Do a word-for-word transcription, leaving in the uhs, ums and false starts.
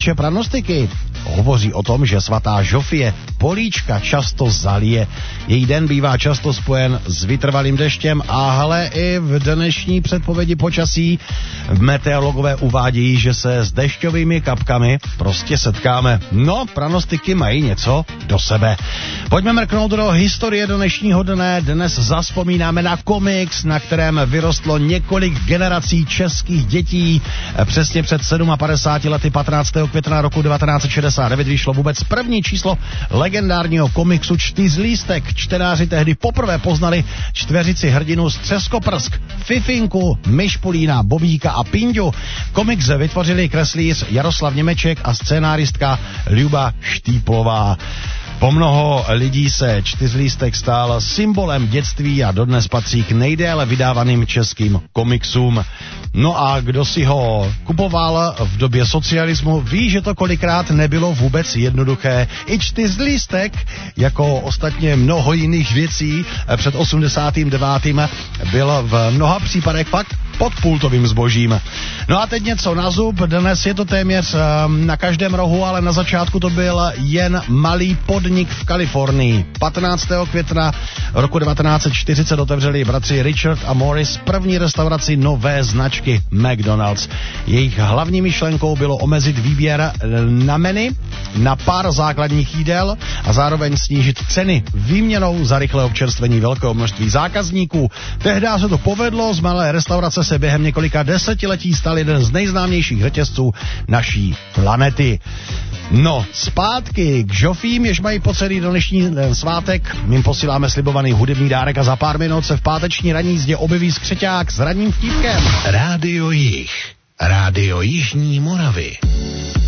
týče pranostiky, hovoří o tom, že svatá Žofie políčka často zalije. Její den bývá často spojen s vytrvalým deštěm a ale i v dnešní předpovědi počasí meteorologové uvádějí, že se s dešťovými kapkami prostě setkáme. No, pranostiky mají něco do sebe. Pojďme mrknout do historie dnešního dne. Dnes zazpomínáme na komiks, na kterém vyrostlo několik generací českých dětí. Přesně před padesát sedmi lety patnáctého května roku devatenáct set šedesát devět vyšlo vůbec první číslo legendárního komiksu Čtyřlístek. Čtenáři tehdy poprvé poznali čtveřici hrdinů z Třeskoprsk, Fifinku, Myšpulína, Bobíka a Pinďu. Komiks vytvořili kreslíř Jaroslav Němeček a scénáristka Ljuba Štýplová. Po mnoho lidí se Čtyřlístek stal symbolem dětství a dodnes patří k nejdéle vydávaným českým komiksům. No a kdo si ho kupoval v době socialismu, ví, že to kolikrát nebylo vůbec jednoduché. I Čtyřlístek, jako ostatně mnoho jiných věcí před osmdesátým devátým byl v mnoha případech fakt pod pultovým zbožím. No a teď něco na zub, dnes je to téměř um, na každém rohu, ale na začátku to byl jen malý podnik v Kalifornii. patnáctého května roku devatenáct set čtyřicet otevřeli bratři Richard a Morris první restauraci nové značky McDonald's. Jejich hlavní myšlenkou bylo omezit výběr na menu na pár základních jídel a zároveň snížit ceny výměnou za rychlé občerstvení velkého množství zákazníků. Tehdy se to povedlo, z malé restaurace se během několika desetiletí stal jeden z nejznámějších řetězců naší planety. No, zpátky k žofím, jež mají po celý dnešní svátek. Mým posíláme slibovaný hudební dárek a za pár minut se v páteční ranní jízdě objeví skřeťák s ranním vtípkem. Rádio Jih, Rádio Jižní Moravy.